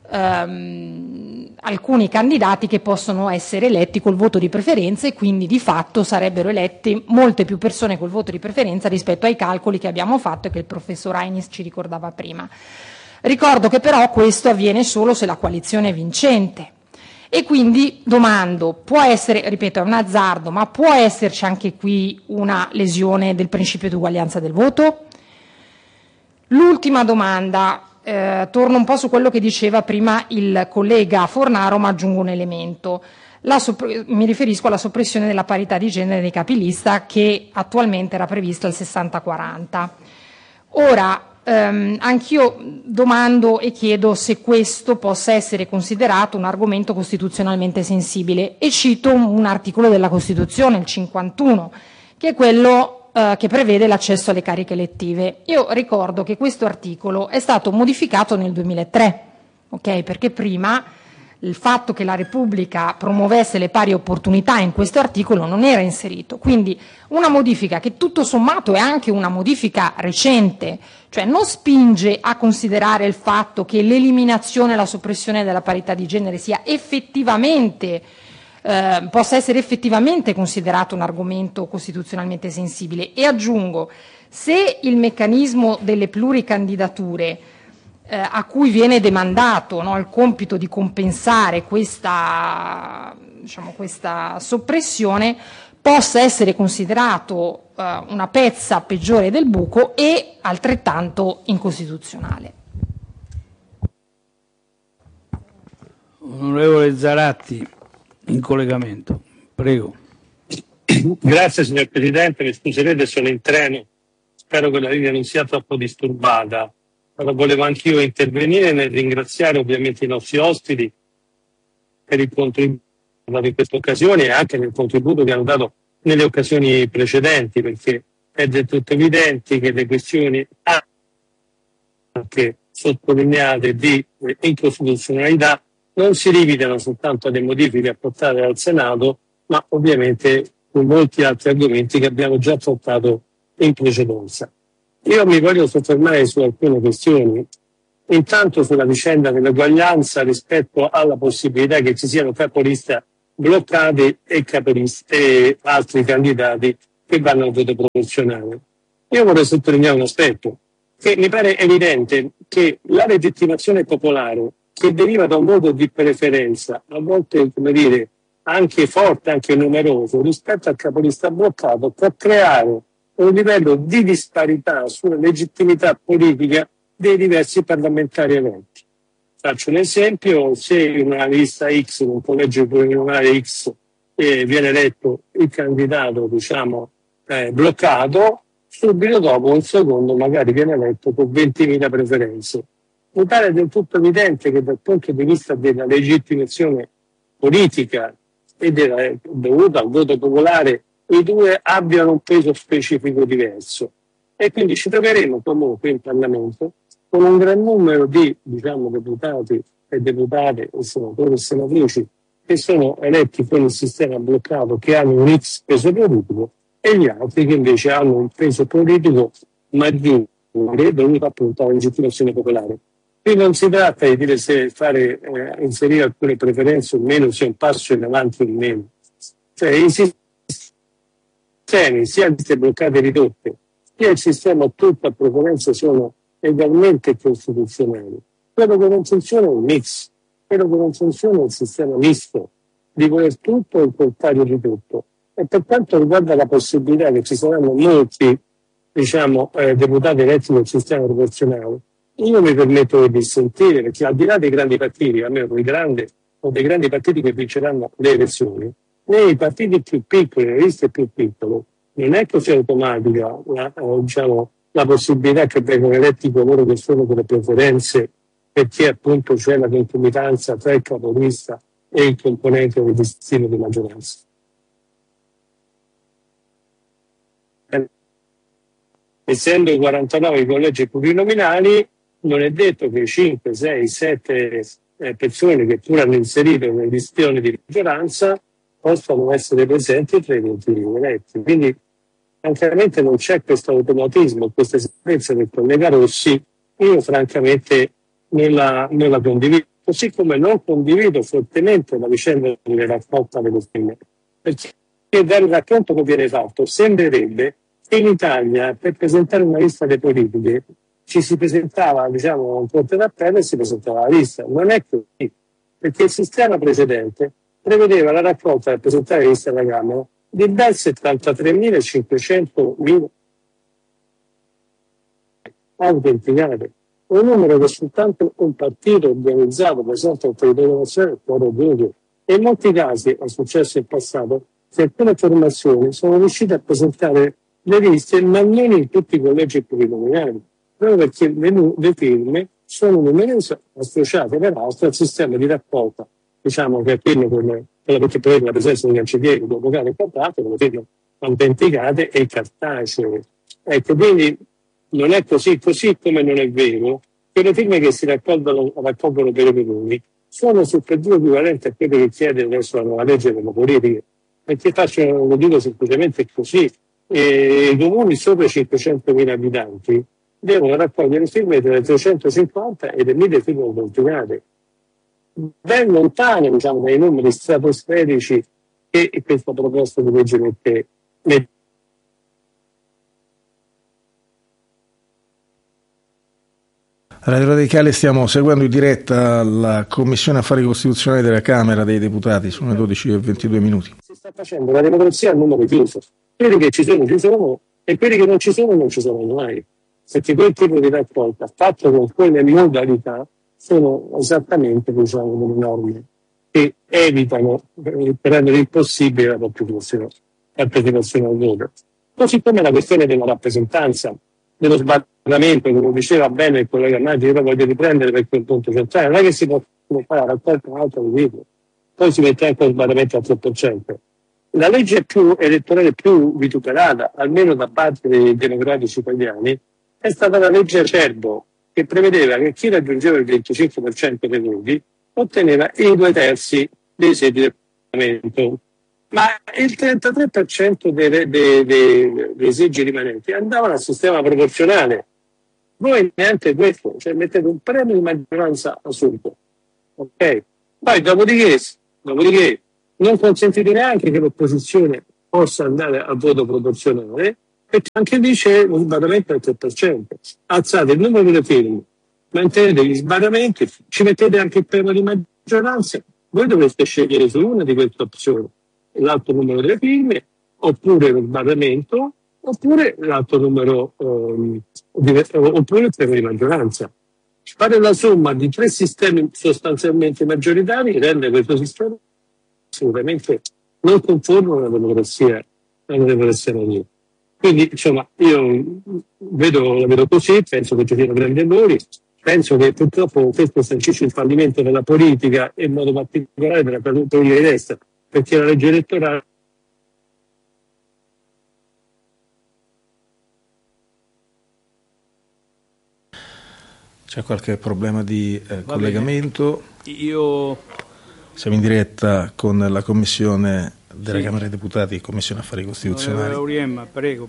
alcuni candidati che possono essere eletti col voto di preferenza, e quindi di fatto sarebbero elette molte più persone col voto di preferenza rispetto ai calcoli che abbiamo fatto e che il professor Ainis ci ricordava prima. Ricordo che però questo avviene solo se la coalizione è vincente, e quindi domando, può essere, ripeto, è un azzardo, ma può esserci anche qui una lesione del principio di uguaglianza del voto? L'ultima domanda, torno un po' su quello che diceva prima il collega Fornaro, ma aggiungo un elemento. Mi riferisco alla soppressione della parità di genere nei capilista, che attualmente era prevista al 60-40. Ora, anch'io domando e chiedo se questo possa essere considerato un argomento costituzionalmente sensibile, e cito un articolo della Costituzione, il 51, che è quello che prevede l'accesso alle cariche elettive. Io ricordo che questo articolo è stato modificato nel 2003, ok? Perché prima il fatto che la Repubblica promuovesse le pari opportunità in questo articolo non era inserito, quindi una modifica che tutto sommato è anche una modifica recente, cioè non spinge a considerare il fatto che l'eliminazione e la soppressione della parità di genere sia effettivamente possa essere effettivamente considerato un argomento costituzionalmente sensibile. E aggiungo, se il meccanismo delle pluricandidature a cui viene demandato, no, il compito di compensare questa soppressione, possa essere considerato una pezza peggiore del buco e altrettanto incostituzionale. Onorevole Zaratti, in collegamento. Prego. Grazie signor Presidente, mi scuserete, sono in treno, spero che la linea non sia troppo disturbata. Allora, volevo anch'io intervenire nel ringraziare ovviamente i nostri ospiti per il contributo in questa occasione e anche nel contributo che hanno dato nelle occasioni precedenti, perché è del tutto evidente che le questioni anche sottolineate di incostituzionalità non si limitano soltanto alle modifiche apportate dal Senato, ma ovviamente con molti altri argomenti che abbiamo già trattato in precedenza. Io mi voglio soffermare su alcune questioni, intanto sulla vicenda dell'uguaglianza rispetto alla possibilità che ci siano capoliste bloccati e altri candidati che vanno al voto proporzionale. Io vorrei sottolineare un aspetto, che mi pare evidente che la legittimazione popolare che deriva da un voto di preferenza, a volte, come dire, anche forte, anche numeroso, rispetto al capolista bloccato, può creare un livello di disparità sulla legittimità politica dei diversi parlamentari eletti. Faccio un esempio: se in una lista X, in un collegio plurinominale X, viene eletto il candidato, bloccato, subito dopo un secondo magari viene eletto con 20.000 preferenze. Mi pare del tutto evidente che dal punto di vista della legittimazione politica e dovuta al voto popolare, i due abbiano un peso specifico diverso. E quindi ci troveremo comunque in Parlamento con un gran numero di deputati e deputate e senatori e senatrici che sono eletti con il sistema bloccato, che hanno un X peso politico, e gli altri che invece hanno un peso politico maggiore dovuto appunto alla legittimazione popolare. Qui non si tratta di dire se inserire alcune preferenze o meno sia un passo in avanti o meno. Cioè, i sistemi, sia liste bloccate ridotte, sia il sistema tutto a preferenza, sono legalmente costituzionali. Quello che non funziona è il mix, quello che non funziona è il sistema misto, di voler tutto e il contrario di tutto. E per quanto riguarda la possibilità che ci saranno molti, deputati eletti nel sistema proporzionale, io mi permetto di dissentire, perché al di là dei grandi partiti, almeno dei grandi partiti che vinceranno le elezioni, nei partiti più piccoli, le liste più piccole, non è così automatica la possibilità che vengano eletti coloro che sono con le preferenze, perché appunto c'è la concomitanza tra il capolista e il componente del destino di maggioranza. Essendo i 49 i collegi plurinominali, non è detto che 5, 6, 7 persone che pur hanno inserito nelle listoni di maggioranza possano essere presenti tra i 20 eletti. Quindi, francamente, non c'è questo automatismo, questa esigenza del collega Rossi. Io, francamente, non la condivido. Così come non condivido fortemente la vicenda delle raccolta delle firme, perché dal racconto che viene fatto sembrerebbe che in Italia, per presentare una lista delle politiche, ci si presentava, un corte d'appello e si presentava la lista. Non è così, perché il sistema precedente prevedeva la raccolta per presentare la lista alla Camera di ben 73.500 autenticate, un numero che soltanto un partito organizzato, per esempio il territorio nazionale, può raggiungere. E in molti casi è successo in passato che alcune formazioni sono riuscite a presentare le liste, ma non in tutti i collegi plurinominali, proprio perché le firme sono numerose, associate peraltro al sistema di raccolta, che è quello perché prevede la presenza di cancellieri, di avvocati e quant'altro, le firme autenticate e cartacee. Ecco, quindi non è così come non è vero che le firme che si raccolgono per i comuni sono sul per due equivalenti a quello che chiede adesso la nuova legge delle politiche, perché lo dico semplicemente così. I comuni sopra i 500.000 abitanti devono raccogliere firme tra le 350 e le 1.000 firme autenticate, ben lontane dai numeri stratosferici che questa proposta di legge mette. Radio Radicale, stiamo seguendo in diretta la Commissione Affari Costituzionali della Camera dei Deputati, sono le 12:22. Si sta facendo la democrazia a numero chiuso. Quelli che ci sono, e quelli che non ci sono mai. Perché quel tipo di raccolta, fatto con quelle modalità, sono esattamente delle norme che evitano, per rendere impossibile la partecipazione al voto. Così come la questione della rappresentanza, dello sbarramento, come diceva bene il collega Maggi, io lo voglio riprendere perché è un punto centrale. Non è che si può fare la raccolta un'altra di video, poi si mette anche lo sbarramento al 3%. La legge elettorale più vituperata, almeno da parte dei democratici italiani, è stata la legge Acerbo, che prevedeva che chi raggiungeva il 25% dei voti otteneva i 2/3 dei seggi del Parlamento. ma il 33% dei seggi rimanenti andavano al sistema proporzionale. Voi neanche questo, cioè mettete un premio di maggioranza assurdo. Ok? Poi dopodiché non consentite neanche che l'opposizione possa andare a voto proporzionale, perché anche lì c'è un sbarramento del 3%. Alzate il numero delle firme, mantenete gli sbarramenti, ci mettete anche il premio di maggioranza, voi dovreste scegliere su una di queste opzioni, l'alto numero delle firme, oppure lo sbarramento, oppure l'alto numero, oppure il premio di maggioranza. Fare la somma di 3 sistemi sostanzialmente maggioritari rende questo sistema assolutamente non conforme alla democrazia nera. Quindi, insomma, io la vedo così, penso che ci siano grandi errori, penso che purtroppo questo sancisce il fallimento della politica e in modo particolare della politica di destra, perché la legge elettorale C'è qualche problema di collegamento? Io Siamo in diretta con la Commissione della Camera dei Deputati, Commissione Affari Costituzionali. Auriemma, prego.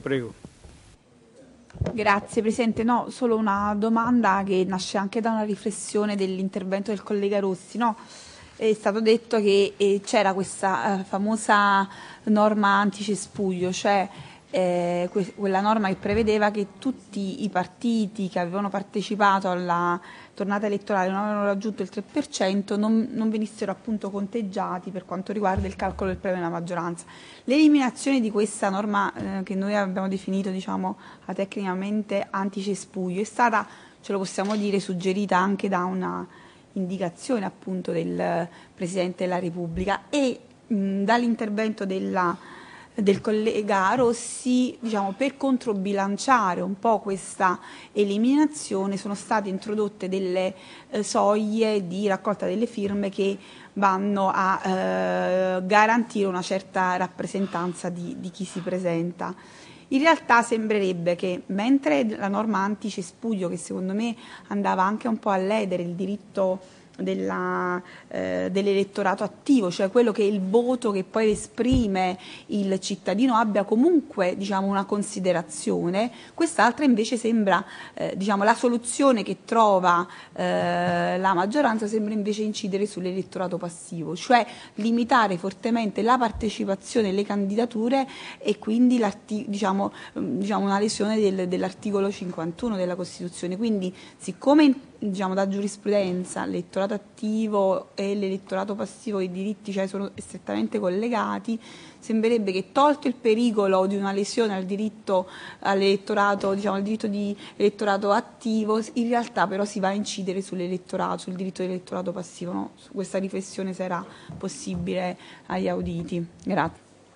Grazie Presidente, no, solo una domanda che nasce anche da una riflessione dell'intervento del collega Rossi, no? È stato detto che c'era questa famosa norma anticespuglio, cioè quella norma che prevedeva che tutti i partiti che avevano partecipato alla tornata elettorale non avevano raggiunto il 3% non venissero appunto conteggiati per quanto riguarda il calcolo del premio della maggioranza. L'eliminazione di questa norma che noi abbiamo definito tecnicamente anticespuglio è stata, ce lo possiamo dire, suggerita anche da una indicazione appunto del Presidente della Repubblica e dall'intervento del collega Rossi, per controbilanciare un po' questa eliminazione sono state introdotte delle soglie di raccolta delle firme che vanno a garantire una certa rappresentanza di chi si presenta. In realtà sembrerebbe che mentre la norma anticespuglio, che secondo me andava anche un po' a ledere il diritto dell'elettorato attivo, cioè quello che è il voto che poi esprime il cittadino, abbia comunque una considerazione, quest'altra invece sembra la soluzione che trova la maggioranza sembra invece incidere sull'elettorato passivo, cioè limitare fortemente la partecipazione alle candidature e quindi una lesione dell'articolo 51 della Costituzione. Quindi siccome da giurisprudenza l'elettorato attivo e l'elettorato passivo, i diritti sono strettamente collegati, sembrerebbe che, tolto il pericolo di una lesione al diritto all'elettorato, al diritto di elettorato attivo, in realtà però si va a incidere sul diritto dell'elettorato passivo, no? Su questa riflessione se era possibile agli auditi. Grazie.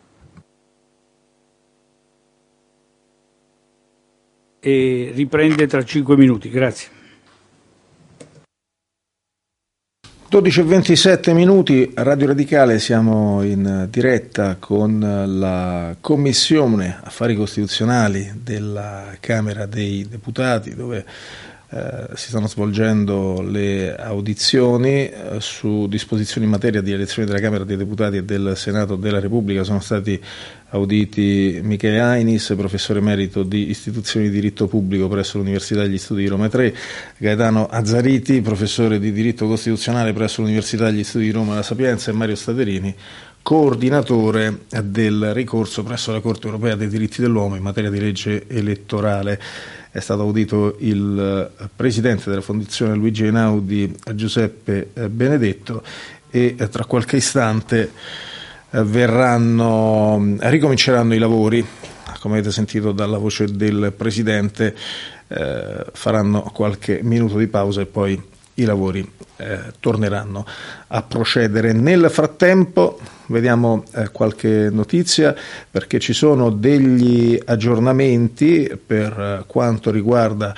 E riprende tra 5 minuti, grazie. 12:27, Radio Radicale, siamo in diretta con la Commissione Affari Costituzionali della Camera dei Deputati, dove si stanno svolgendo le audizioni su disposizioni in materia di elezioni della Camera dei Deputati e del Senato della Repubblica. Sono stati auditi Michele Ainis, professore emerito di istituzioni di diritto pubblico presso l'Università degli Studi di Roma 3, Gaetano Azzariti, professore di diritto costituzionale presso l'Università degli Studi di Roma La Sapienza, e Mario Staderini, coordinatore del ricorso presso la Corte Europea dei Diritti dell'Uomo in materia di legge elettorale. È stato audito il presidente della Fondazione Luigi Einaudi, Giuseppe Benedetto, e tra qualche istante ricominceranno i lavori. Come avete sentito dalla voce del presidente, faranno qualche minuto di pausa e poi i lavori torneranno a procedere. Nel frattempo vediamo qualche notizia, perché ci sono degli aggiornamenti per quanto riguarda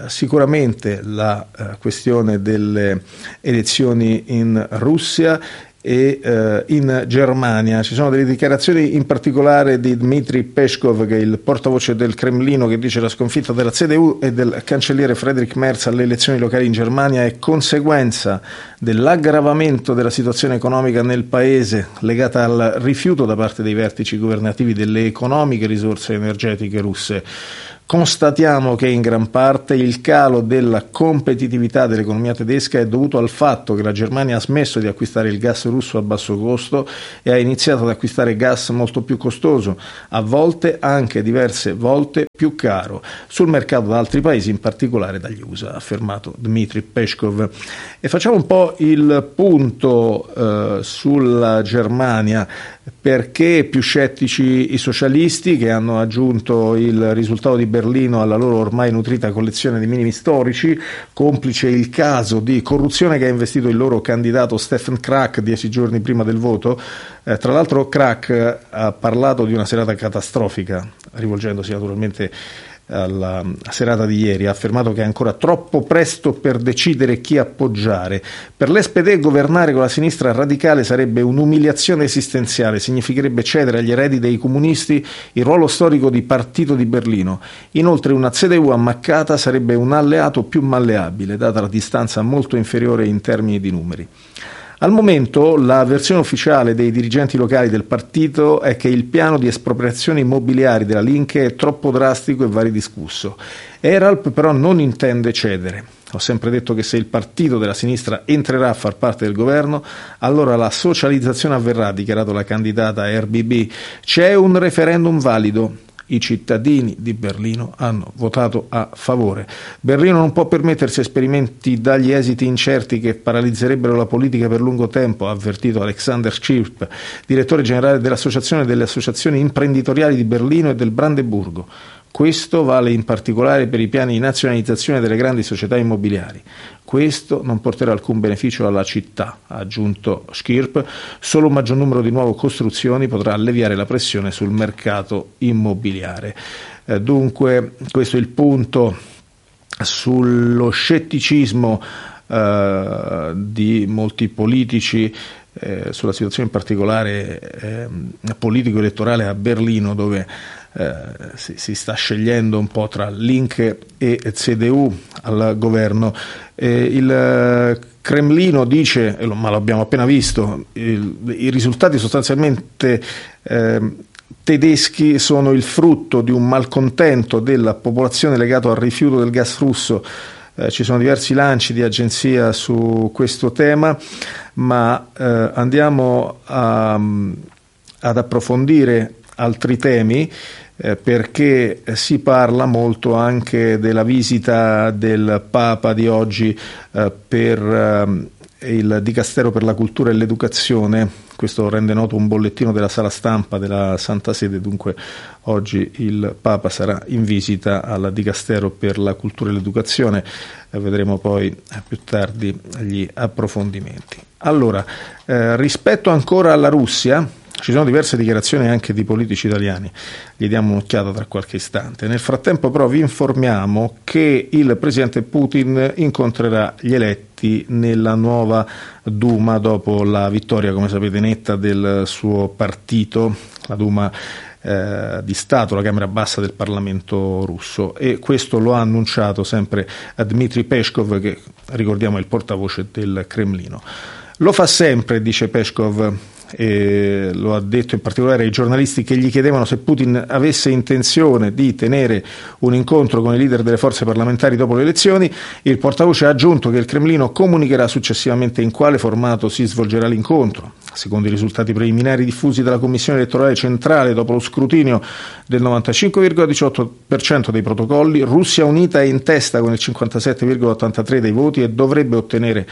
sicuramente la questione delle elezioni in Russia e in Germania. Ci sono delle dichiarazioni in particolare di Dmitry Peskov, che è il portavoce del Cremlino, che dice: la sconfitta della CDU e del cancelliere Friedrich Merz alle elezioni locali in Germania è conseguenza dell'aggravamento della situazione economica nel paese, legata al rifiuto da parte dei vertici governativi delle economiche risorse energetiche russe. Constatiamo che in gran parte il calo della competitività dell'economia tedesca è dovuto al fatto che la Germania ha smesso di acquistare il gas russo a basso costo e ha iniziato ad acquistare gas molto più costoso, a volte anche diverse volte più caro, sul mercato da altri paesi, in particolare dagli USA, ha affermato Dmitry Peskov. E facciamo un po' il punto sulla Germania. Perché più scettici i socialisti, che hanno aggiunto il risultato di Berlino alla loro ormai nutrita collezione di minimi storici, complice il caso di corruzione che ha investito il loro candidato Stefan Krack 10 giorni prima del voto. Tra l'altro Krack ha parlato di una serata catastrofica, rivolgendosi naturalmente alla serata di ieri. Ha affermato che è ancora troppo presto per decidere chi appoggiare. Per l'SPD governare con la sinistra radicale sarebbe un'umiliazione esistenziale, significherebbe cedere agli eredi dei comunisti il ruolo storico di partito di Berlino. Inoltre una CDU ammaccata sarebbe un alleato più malleabile, data la distanza molto inferiore in termini di numeri. Al momento la versione ufficiale dei dirigenti locali del partito è che il piano di espropriazioni immobiliari della Linke è troppo drastico e va ridiscusso. Eralp però non intende cedere. Ho sempre detto che se il partito della sinistra entrerà a far parte del governo, allora la socializzazione avverrà, ha dichiarato la candidata RBB. C'è un referendum valido. I cittadini di Berlino hanno votato a favore. Berlino non può permettersi esperimenti dagli esiti incerti che paralizzerebbero la politica per lungo tempo, ha avvertito Alexander Schirp, direttore generale dell'Associazione delle associazioni imprenditoriali di Berlino e del Brandeburgo. Questo vale in particolare per i piani di nazionalizzazione delle grandi società immobiliari. Questo non porterà alcun beneficio alla città, ha aggiunto Schirp. Solo un maggior numero di nuove costruzioni potrà alleviare la pressione sul mercato immobiliare. Dunque, questo è il punto sullo scetticismo di molti politici sulla situazione in particolare politico-elettorale a Berlino, dove si sta scegliendo un po' tra Linke e CDU al governo. Il Cremlino dice, ma l'abbiamo appena visto, i risultati sostanzialmente tedeschi sono il frutto di un malcontento della popolazione legato al rifiuto del gas russo. Ci sono diversi lanci di agenzia su questo tema, ma andiamo ad approfondire altri temi, perché si parla molto anche della visita del Papa di oggi per il Dicastero per la Cultura e l'Educazione. Questo rende noto un bollettino della sala stampa della Santa Sede. Dunque oggi il Papa sarà in visita al Dicastero per la Cultura e l'Educazione, vedremo poi più tardi gli approfondimenti. Allora, rispetto ancora alla Russia, ci sono diverse dichiarazioni anche di politici italiani, gli diamo un'occhiata tra qualche istante. Nel frattempo però vi informiamo che il presidente Putin incontrerà gli eletti nella nuova Duma dopo la vittoria, come sapete, netta del suo partito, la Duma di Stato, la Camera Bassa del Parlamento russo, e questo lo ha annunciato sempre Dmitry Peskov, che ricordiamo è il portavoce del Cremlino. Lo fa sempre, dice Peskov, e lo ha detto in particolare ai giornalisti che gli chiedevano se Putin avesse intenzione di tenere un incontro con i leader delle forze parlamentari dopo le elezioni. Il portavoce ha aggiunto che il Cremlino comunicherà successivamente in quale formato si svolgerà l'incontro. Secondo i risultati preliminari diffusi dalla Commissione elettorale centrale dopo lo scrutinio del 95,18% dei protocolli, Russia Unita è in testa con il 57,83% dei voti e dovrebbe ottenere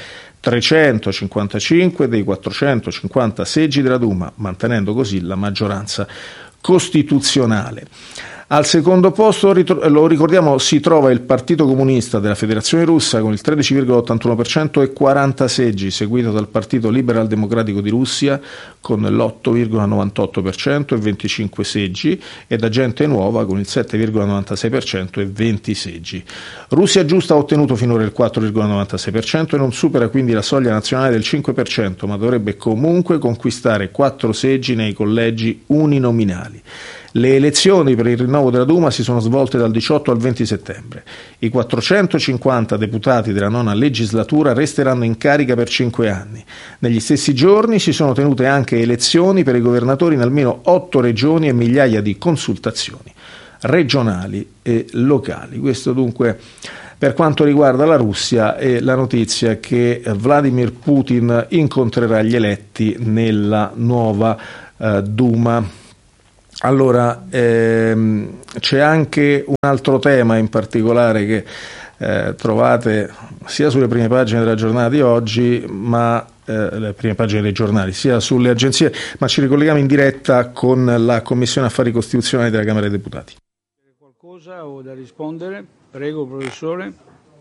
355 dei 450 seggi della Duma, mantenendo così la maggioranza costituzionale. Al secondo posto, lo ricordiamo, si trova il Partito Comunista della Federazione Russa con il 13,81% e 40 seggi, seguito dal Partito Liberal Democratico di Russia con l'8,98% e 25 seggi e da Gente Nuova con il 7,96% e 20 seggi. Russia Giusta ha ottenuto finora il 4,96% e non supera quindi la soglia nazionale del 5%, ma dovrebbe comunque conquistare 4 seggi nei collegi uninominali. Le elezioni per il rinnovo della Duma si sono svolte dal 18 al 20 settembre. I 450 deputati della nona legislatura resteranno in carica per 5 anni. Negli stessi giorni si sono tenute anche elezioni per i governatori in almeno 8 regioni e migliaia di consultazioni regionali e locali. Questo dunque per quanto riguarda la Russia e la notizia che Vladimir Putin incontrerà gli eletti nella nuova Duma. Allora, c'è anche un altro tema in particolare che trovate sia sulle prime pagine della giornata di oggi, ma le prime pagine dei giornali, sia sulle agenzie, ma ci ricolleghiamo in diretta con la Commissione Affari Costituzionali della Camera dei Deputati. Qualcosa o da rispondere? Prego, professore.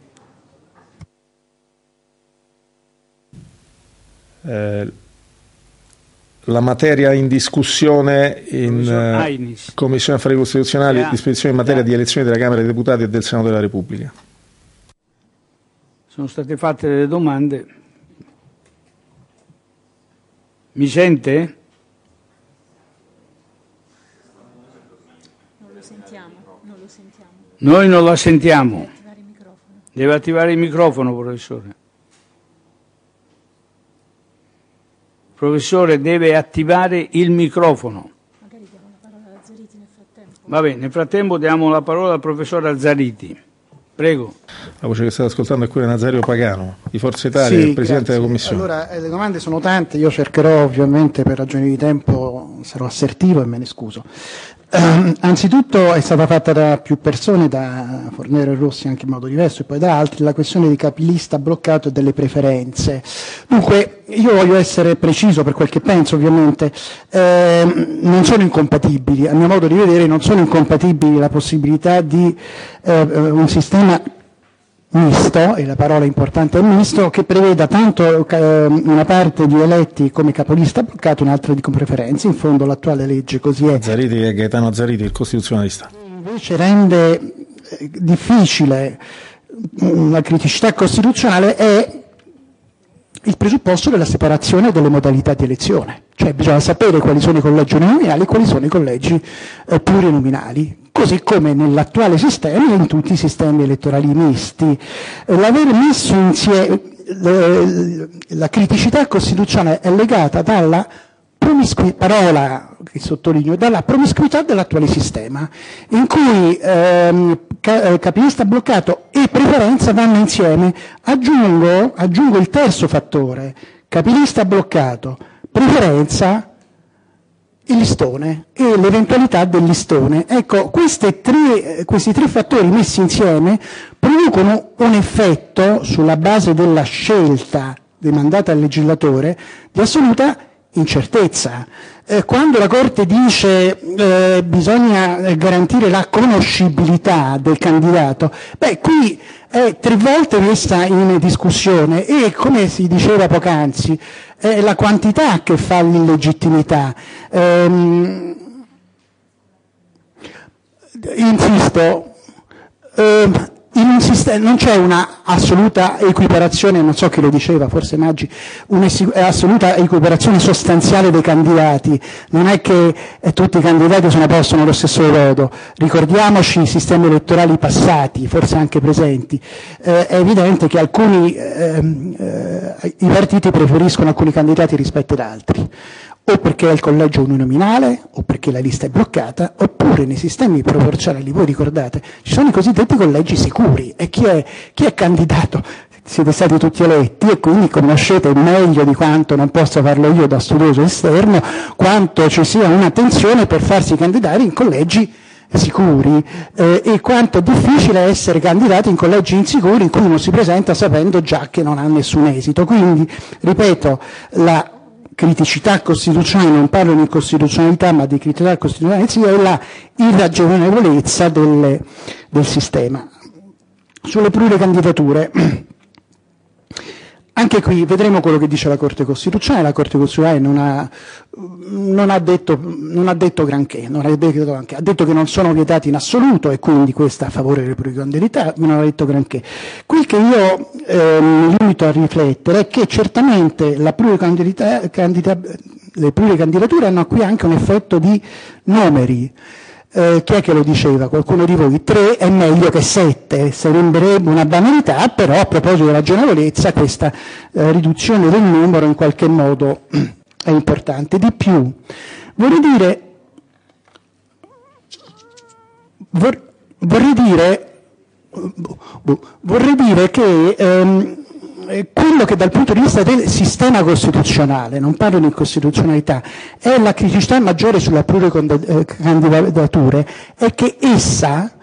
La materia in discussione in Commissione Affari Costituzionali, disposizioni in materia di elezioni della Camera dei Deputati e del Senato della Repubblica. Sono state fatte delle domande. Mi sente? Non lo sentiamo. Noi non la sentiamo. Deve attivare il microfono, professore. Professore, deve attivare il microfono. Magari diamo la parola a Azzariti nel frattempo. Va bene, nel frattempo diamo la parola al professor Azzariti. Prego. La voce che state ascoltando è quella di Nazario Pagano, di Forza Italia, il Presidente della Commissione. Allora, le domande sono tante, io cercherò ovviamente per ragioni di tempo, sarò assertivo e me ne scuso. Anzitutto è stata fatta da più persone, da Fornero e Rossi anche in modo diverso e poi da altri, la questione di capilista bloccato e delle preferenze. Dunque, io voglio essere preciso per quel che penso ovviamente, non sono incompatibili, a mio modo di vedere non sono incompatibili la possibilità di un sistema misto, e la parola importante è misto, che preveda tanto una parte di eletti come capolista bloccato e un'altra di con preferenze. In fondo l'attuale legge così è. Gaetano Azzariti, il costituzionalista. Invece rende difficile la criticità costituzionale è il presupposto della separazione delle modalità di elezione, cioè bisogna sapere quali sono i collegi uninominali e quali sono i collegi plurinominali, così come nell'attuale sistema e in tutti i sistemi elettorali misti. L'aver messo insieme la criticità costituzionale è legata dalla parola che sottolineo, dalla promiscuità dell'attuale sistema, in cui capilista bloccato e preferenza vanno insieme. Aggiungo il terzo fattore: capilista bloccato, preferenza, il listone e l'eventualità del listone. Ecco, questi tre fattori messi insieme producono un effetto sulla base della scelta demandata al legislatore di assoluta incertezza. Quando la Corte dice bisogna garantire la conoscibilità del candidato, qui è 3 volte messa in discussione e, come si diceva poc'anzi, è la quantità che fa l'illegittimità. Insisto, in un sistema non c'è una assoluta equiparazione, non so chi lo diceva, forse Maggi, un'assoluta equiparazione sostanziale dei candidati. Non è che tutti i candidati sono posti nello stesso modo. Ricordiamoci i sistemi elettorali passati, forse anche presenti. È evidente che i partiti preferiscono alcuni candidati rispetto ad altri, o perché è il collegio uninominale, o perché la lista è bloccata, oppure nei sistemi proporzionali, voi ricordate, ci sono i cosiddetti collegi sicuri, e chi è candidato? Siete stati tutti eletti e quindi conoscete meglio di quanto non posso farlo io da studioso esterno, quanto ci sia un'attenzione per farsi candidare in collegi sicuri e quanto è difficile essere candidati in collegi insicuri in cui uno si presenta sapendo già che non ha nessun esito. Quindi, ripeto, la criticità costituzionale, non parlo di incostituzionalità ma di criticità costituzionale, sia la irragionevolezza del sistema. Sulle pluricandidature, anche qui vedremo quello che dice la Corte Costituzionale. La Corte Costituzionale non ha detto granché, ha detto che non sono vietati in assoluto e quindi questa a favore delle pluricandidature, ma non ha detto granché. Quel che io mi limito a riflettere è che certamente le pluricandidature hanno qui anche un effetto di numeri. Chi è che lo diceva? Qualcuno di voi? 3 è meglio che 7, sembrerebbe una banalità, però a proposito di ragionevolezza questa riduzione del numero in qualche modo è importante. Di più, vorrei dire che quello che dal punto di vista del sistema costituzionale, non parlo di incostituzionalità, è la criticità maggiore sulla pluricandidature, è che essa